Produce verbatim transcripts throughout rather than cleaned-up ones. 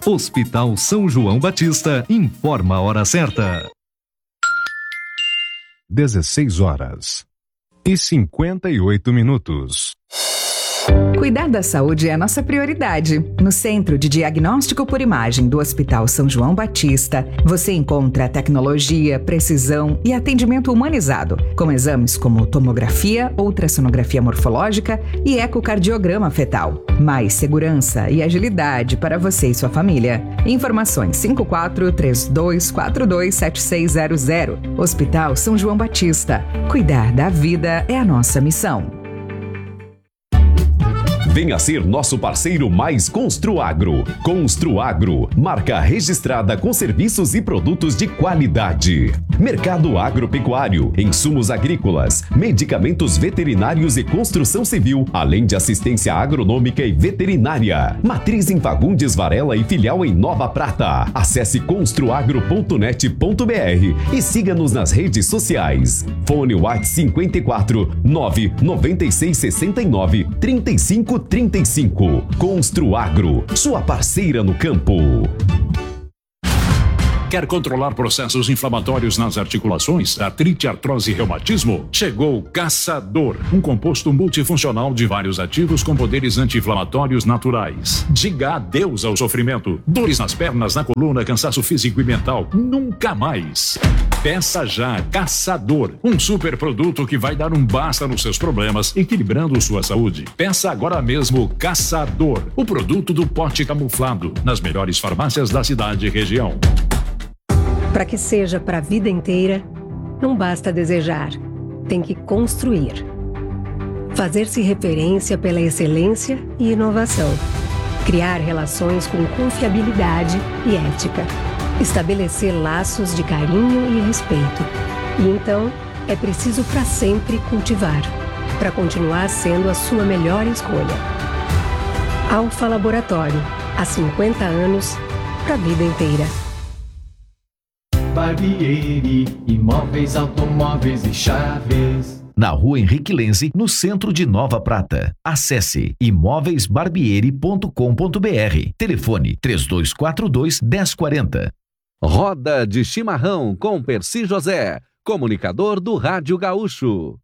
Hospital São João Batista informa a hora certa. dezesseis horas e cinquenta e oito minutos. Cuidar da saúde é a nossa prioridade. No Centro de Diagnóstico por Imagem do Hospital São João Batista, você encontra tecnologia, precisão e atendimento humanizado, com exames como tomografia, ultrassonografia morfológica e ecocardiograma fetal. Mais segurança e agilidade para você e sua família. Informações cinco quatro três dois quatro dois sete seis zero zero. Hospital São João Batista. Cuidar da vida é a nossa missão. Venha ser nosso parceiro mais Construagro. Construagro, marca registrada com serviços e produtos de qualidade. Mercado agropecuário, insumos agrícolas, medicamentos veterinários e construção civil, além de assistência agronômica e veterinária. Matriz em Fagundes Varela e filial em Nova Prata. Acesse construagro ponto net ponto b r e siga-nos nas redes sociais. Fone WhatsApp cinquenta e quatro, nove noventa e seis sessenta e nove, trinta e cinco trinta e cinco. Construagro, sua parceira no campo. Quer controlar processos inflamatórios nas articulações, artrite, artrose e reumatismo? Chegou o Caçador, um composto multifuncional de vários ativos com poderes anti-inflamatórios naturais. Diga adeus ao sofrimento. Dores nas pernas, na coluna, cansaço físico e mental. Nunca mais. Peça já Caçador, um super produto que vai dar um basta nos seus problemas, equilibrando sua saúde. Peça agora mesmo Caçador, o produto do pote camuflado, nas melhores farmácias da cidade e região. Para que seja para a vida inteira, não basta desejar, tem que construir. Fazer-se referência pela excelência e inovação. Criar relações com confiabilidade e ética. Estabelecer laços de carinho e respeito. E então, é preciso para sempre cultivar, para continuar sendo a sua melhor escolha. Alfa Laboratório, há cinquenta anos, para a vida inteira. Barbieri, imóveis, automóveis e chaves. Na rua Henrique Lenze, no centro de Nova Prata. Acesse imóveis barbieri ponto com ponto b r. Telefone três dois quatro dois, um zero quatro zero. Roda de Chimarrão com Percy José, comunicador do Rádio Gaúcho.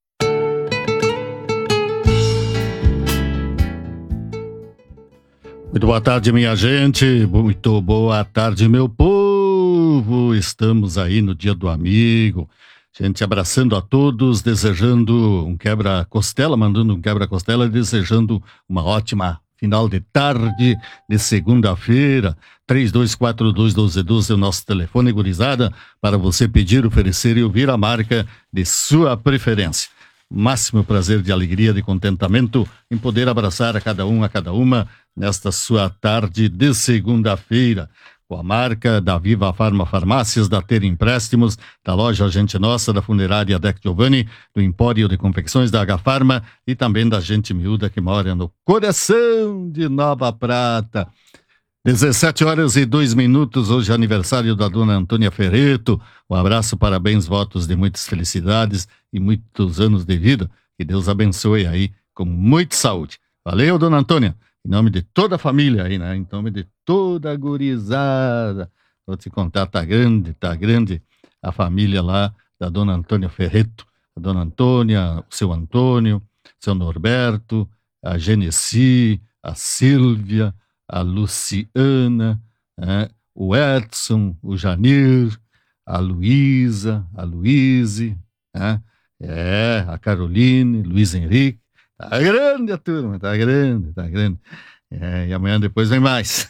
Muito boa tarde, minha gente. Muito boa tarde, meu povo. Estamos aí no Dia do Amigo. Gente, abraçando a todos, desejando um quebra-costela, mandando um quebra-costela, desejando uma ótima final de tarde de segunda-feira. três dois quatro dois, um dois um dois é o nosso telefone, gurizada, para você pedir, oferecer e ouvir a marca de sua preferência. Máximo prazer de alegria, de contentamento em poder abraçar a cada um, a cada uma, nesta sua tarde de segunda-feira. Com a marca da Viva Farma Farmácias, da Ter Empréstimos, da loja Gente Nossa, da funerária Dec Giovanni, do Empório de Confecções da H Farma e também da Gente Miúda que mora no coração de Nova Prata. dezessete horas e dois minutos, hoje é aniversário da dona Antônia Ferreto. Um abraço, parabéns, votos de muitas felicidades e muitos anos de vida. Que Deus abençoe aí com muita saúde. Valeu, dona Antônia. Em nome de toda a família aí, né? Em nome de toda a gurizada. Vou te contar, tá grande, tá grande a família lá da dona Antônia Ferreto. A dona Antônia, o seu Antônio, o seu Norberto, a Genesi, a Sílvia, a Luciana, né? O Edson, o Janir, a Luísa, a Luíse, né? É, a Caroline, Luiz Henrique. Tá grande a turma, tá grande, tá grande. É, e amanhã depois vem mais.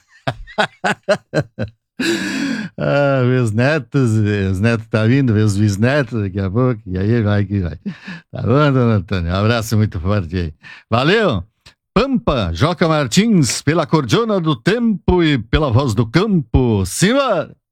Ah, meus netos, os netos tá vindo, meus bisnetos daqui a pouco, e aí vai que vai. Tá bom, dona Antônia? Um abraço muito forte aí. Valeu! Pampa, Joca Martins, pela cordiona do tempo e pela voz do campo. Simbora!